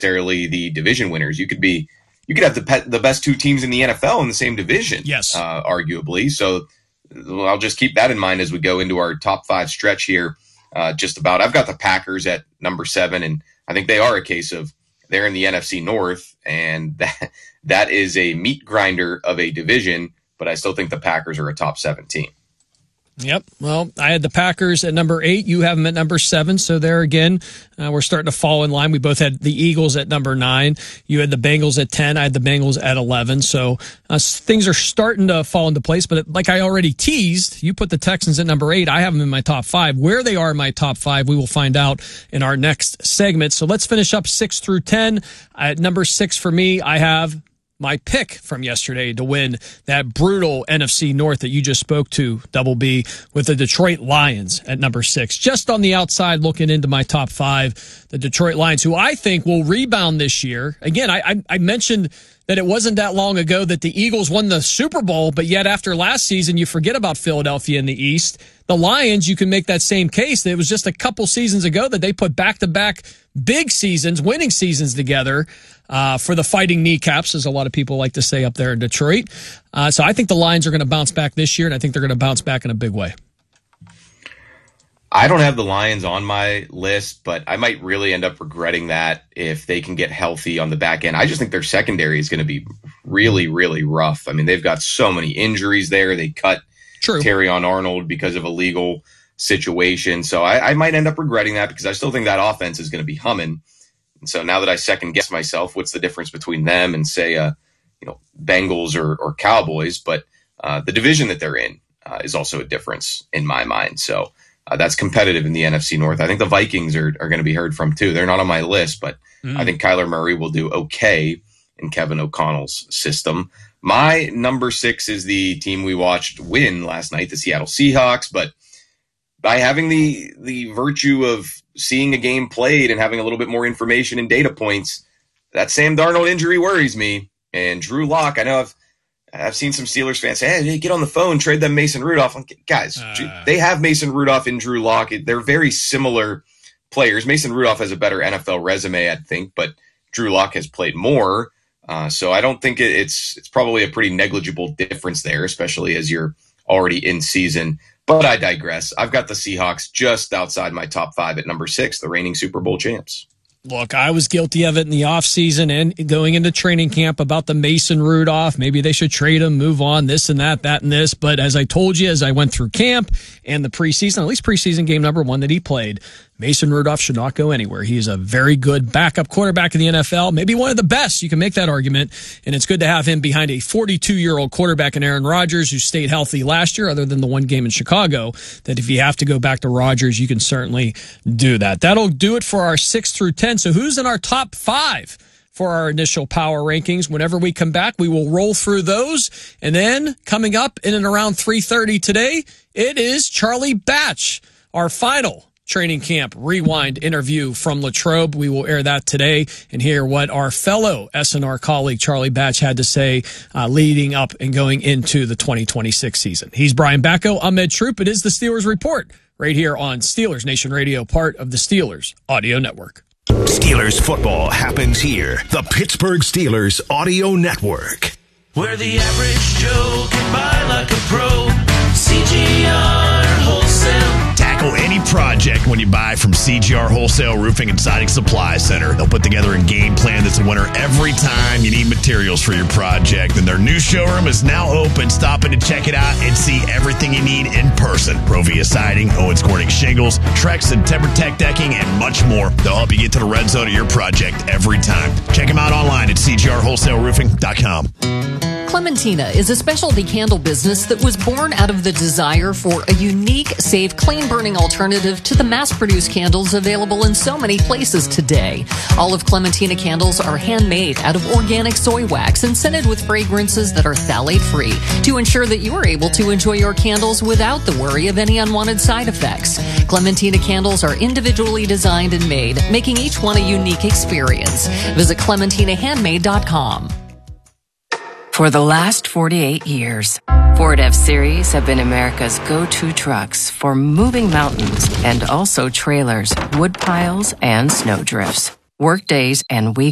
necessarily the division winners. You could have the best two teams in the NFL in the same division. Yes, arguably. So I'll just keep that in mind as we go into our top 5 stretch here. I've got the Packers at number 7, and I think they are a case of they're in the NFC North, and that is a meat grinder of a division, but I still think the Packers are a top 7 team. Yep. Well, I had the Packers at number 8. You have them at number 7. So there again, we're starting to fall in line. We both had the Eagles at number 9. You had the Bengals at 10. I had the Bengals at 11. So things are starting to fall into place. But like I already teased, you put the Texans at number 8. I have them in my top 5. Where they are in my top 5, we will find out in our next segment. So let's finish up 6 through 10. At number 6 for me, I have my pick from yesterday to win that brutal NFC North that you just spoke to, Double B, with the Detroit Lions at number 6. Just on the outside looking into my top 5, the Detroit Lions, who I think will rebound this year. Again, I mentioned that it wasn't that long ago that the Eagles won the Super Bowl, but yet after last season, you forget about Philadelphia in the East. The Lions, you can make that same case. It was just a couple seasons ago that they put back-to-back big seasons, winning seasons together for the Fighting Kneecaps, as a lot of people like to say up there in Detroit. So I think the Lions are going to bounce back this year, and I think they're going to bounce back in a big way. I don't have the Lions on my list, but I might really end up regretting that if they can get healthy on the back end. I just think their secondary is going to be really, really rough. I mean, they've got so many injuries there. They cut Terrion Arnold because of a legal situation. So I might end up regretting that because I still think that offense is going to be humming. And so now that I second guess myself, what's the difference between them and say, Bengals or Cowboys? But the division that they're in is also a difference in my mind. So that's competitive in the NFC North. I think the Vikings are going to be heard from too. They're not on my list, but I think Kyler Murray will do okay in Kevin O'Connell's system. My number 6 is the team we watched win last night, the Seattle Seahawks. But by having the virtue of seeing a game played and having a little bit more information and data points, that Sam Darnold injury worries me. And Drew Lock, I know I've seen some Steelers fans say, hey, get on the phone, trade them Mason Rudolph. Guys, they have Mason Rudolph and Drew Lock. They're very similar players. Mason Rudolph has a better NFL resume, I think, but Drew Lock has played more. So I don't think it's probably a pretty negligible difference there, especially as you're already in season. But I digress. I've got the Seahawks just outside my top 5 at number 6, the reigning Super Bowl champs. Look, I was guilty of it in the offseason and going into training camp about the Mason Rudolph. Maybe they should trade him, move on, this and that and this. But as I told you, as I went through camp and the preseason, at least preseason game number 1 that he played, Mason Rudolph should not go anywhere. He is a very good backup quarterback in the NFL, maybe one of the best. You can make that argument, and it's good to have him behind a 42-year-old quarterback in Aaron Rodgers who stayed healthy last year, other than the one game in Chicago, that if you have to go back to Rodgers, you can certainly do that. That'll do it for our 6 through 10. So who's in our top 5 for our initial power rankings? Whenever we come back, we will roll through those. And then coming up in and around 3:30 today, it is Charlie Batch, our final training camp rewind interview from Latrobe. We will air that today and hear what our fellow SNR colleague Charlie Batch had to say leading up and going into the 2026 season. He's Brian Bacco. I'm Ed Troop. It is the Steelers Report right here on Steelers Nation Radio, part of the Steelers Audio Network. Steelers football happens here. The Pittsburgh Steelers Audio Network. Where the average Joe can buy like a pro. CGR Wholesale. Tackle any project when you buy from CGR Wholesale Roofing and Siding Supply Center. They'll put together a game plan that's a winner every time you need materials for your project. And their new showroom is now open. Stop in to check it out and see everything you need in person. Provia Siding, Owens Corning Shingles, Trex and TimberTech Decking, and much more. They'll help you get to the red zone of your project every time. Check them out online at cgrwholesaleroofing.com. Clementina is a specialty candle business that was born out of the desire for a unique, safe, clean-burning alternative to the mass-produced candles available in so many places today. All of Clementina candles are handmade out of organic soy wax and scented with fragrances that are phthalate-free to ensure that you are able to enjoy your candles without the worry of any unwanted side effects. Clementina candles are individually designed and made, making each one a unique experience. Visit ClementinaHandmade.com. For the last 48 years, Ford F-Series have been America's go-to trucks for moving mountains and also trailers, wood piles, and snow drifts. Work days and weekends